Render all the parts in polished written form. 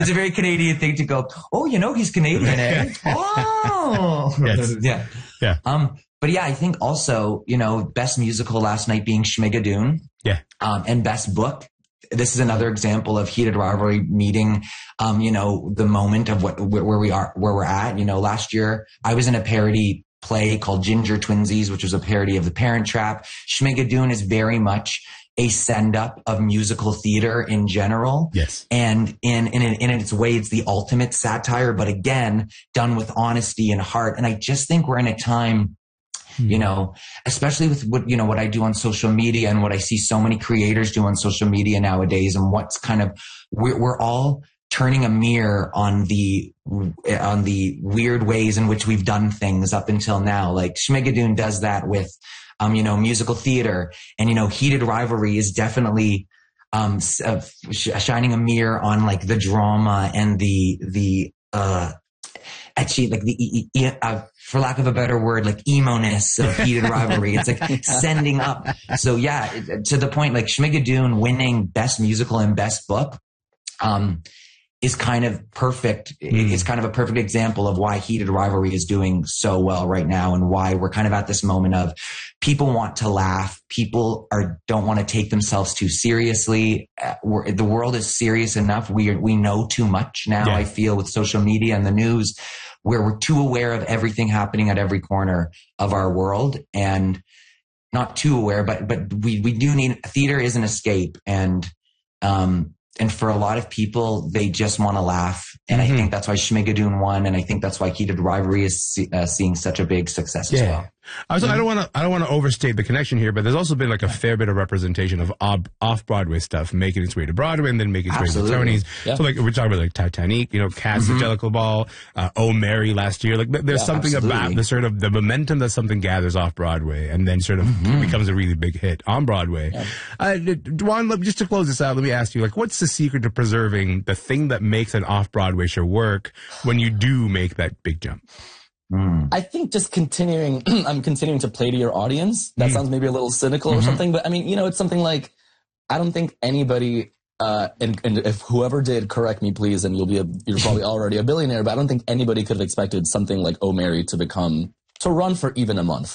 It's a very Canadian thing to go, oh, he's Canadian, eh? Oh. Yes. Yeah. Yeah. But yeah, I think also, best musical last night being Schmigadoon. Yeah. And best book. This is another example of heated rivalry meeting, the moment of where we're at. Last year I was in a parody play called Ginger Twinsies, which was a parody of The Parent Trap. Schmigadoon is very much a send-up of musical theater in general. Yes. And in its way, it's the ultimate satire, but again, done with honesty and heart. And I just think we're in a time, especially with what I do on social media and what I see so many creators do on social media nowadays, and what's kind of, we're all turning a mirror on the weird ways in which we've done things up until now. Like Schmigadoon does that with, musical theater, and, heated rivalry is definitely, shining a mirror on like the drama and the actually like for lack of a better word, like emo-ness of heated rivalry. It's like sending up. So yeah, to the point, like Schmigadoon winning best musical and best book, is kind of perfect. It's kind of a perfect example of why heated rivalry is doing so well right now, and why we're kind of at this moment of people want to laugh. People don't want to take themselves too seriously. The world is serious enough. We know too much now. Yeah. I feel with social media and the news, where we're too aware of everything happening at every corner of our world, and not too aware, but we do need, theater is an escape. And for a lot of people, they just want to laugh. And I think that's why Schmigadoon won. And I think that's why heated rivalry is seeing such a big success as well. I don't want to overstate the connection here, but there's also been like a fair bit of representation of off-Broadway stuff making its way to Broadway and then making its way to the Tonys. Yeah. So like we're talking about like Titanic, Cats of Jellicle Ball, Oh Mary last year. Like there's something about the sort of the momentum that something gathers off Broadway and then sort of becomes a really big hit on Broadway. Yeah. Juan, just to close this out, let me ask you, like, what's the secret to preserving the thing that makes an off-Broadway show work when you do make that big jump? I think just continuing to play to your audience. That sounds maybe a little cynical or something, but I mean, it's something like, I don't think anybody, and if whoever did, correct me please, and you're probably already a billionaire, but I don't think anybody could have expected something like Oh Mary to run for even a month,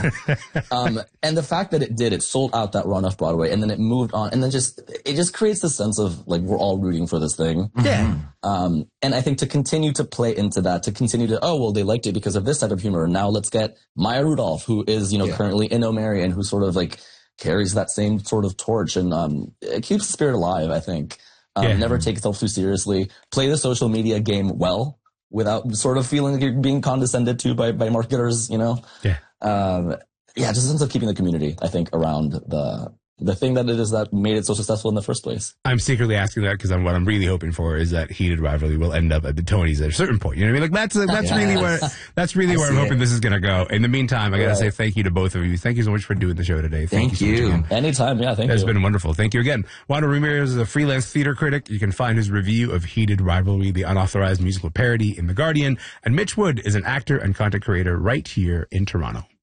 and the fact that it sold out that run off Broadway, and then it moved on, and then it just creates the sense of like, we're all rooting for this thing. Yeah. And I think to continue to play into that, to continue to, they liked it because of this type of humor. Now let's get Maya Rudolph, who is, currently in Oh Mary, and who sort of like carries that same sort of torch, and it keeps the spirit alive, I think. Never take itself too seriously. Play the social media game well, without sort of feeling like you're being condescended to by marketers, Yeah. Just a sense of keeping the community, I think, around the thing that it is that made it so successful in the first place. I'm secretly asking that because what I'm really hoping for is that heated rivalry will end up at the Tonys at a certain point. You know what I mean? Like that's really where I'm hoping this is going to go. In the meantime, I got to say thank you to both of you. Thank you so much for doing the show today. Thank you. So much Anytime. Yeah. Thank you. It's been wonderful. Thank you again. Juan Ramirez is a freelance theater critic. You can find his review of Heated Rivalry, the unauthorized musical parody, in The Guardian. And Mitch Wood is an actor and content creator right here in Toronto.